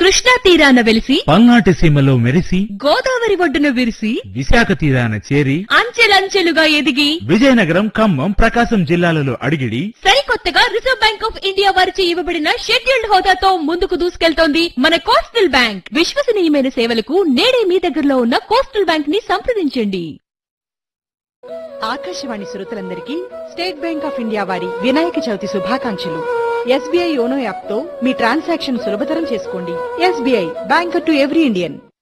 కృష్ణా తీరాన వెలిసి పల్నాటి సీమలో మెరిసి గోదావరి ఒడ్డున విరిసి విశాఖ తీరాన చేరి అంచెలంచెలుగా ఎదిగి విజయనగరం, ఖమ్మం, ప్రకాశం జిల్లాలలో అడిగిడి సరికొత్తగా రిజర్వ్ బ్యాంక్ ఆఫ్ ఇండియా వారిచే ఇవ్వబడిన షెడ్యూల్డ్ హోదాతో ముందుకు దూసుకెళ్తోంది మన కోస్టల్ బ్యాంక్. విశ్వసనీయమైన సేవలకు నేడే మీ దగ్గరలో ఉన్న కోస్టల్ బ్యాంక్ ని సంప్రదించండి. ఆకాశవాణి శ్రోతలందరికీ స్టేట్ బ్యాంక్ ఆఫ్ ఇండియా వారి వినాయక చవితి శుభాకాంక్షలు. ఎస్బీఐ యోనో యాప్ తో మీ ట్రాన్సాక్షన్ సులభతరం చేసుకోండి. SBI, banker to every Indian.